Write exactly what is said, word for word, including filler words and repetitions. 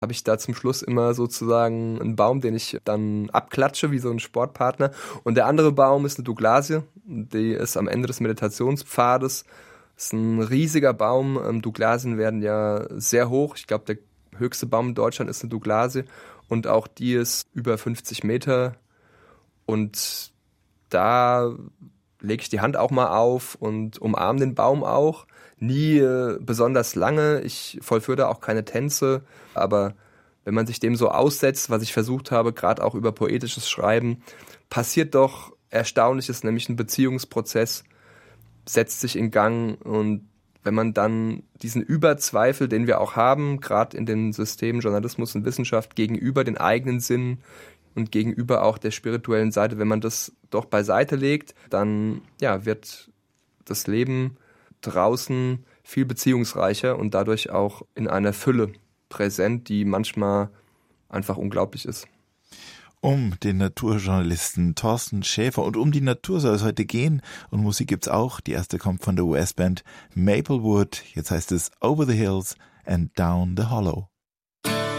habe ich da zum Schluss immer sozusagen einen Baum, den ich dann abklatsche wie so ein Sportpartner. Und der andere Baum ist eine Douglasie, die ist am Ende des Meditationspfades. Das ist ein riesiger Baum. Douglasien werden ja sehr hoch. Ich glaube, der höchste Baum in Deutschland ist eine Douglasie. Und auch die ist über fünfzig Meter. Und da lege ich die Hand auch mal auf und umarme den Baum auch. Nie äh, besonders lange. Ich vollführe da auch keine Tänze. Aber wenn man sich dem so aussetzt, was ich versucht habe, gerade auch über poetisches Schreiben, passiert doch Erstaunliches, nämlich ein Beziehungsprozess setzt sich in Gang. Und wenn man dann diesen Überzweifel, den wir auch haben, gerade in den Systemen Journalismus und Wissenschaft, gegenüber den eigenen Sinnen und gegenüber auch der spirituellen Seite, wenn man das doch beiseite legt, dann ja, wird das Leben draußen viel beziehungsreicher und dadurch auch in einer Fülle präsent, die manchmal einfach unglaublich ist. Um den Naturjournalisten Thorsten Schäfer und um die Natur soll es heute gehen. Und Musik gibt's auch. Die erste kommt von der U S-Band Maplewood. Jetzt heißt es Over the Hills and Down the Hollow.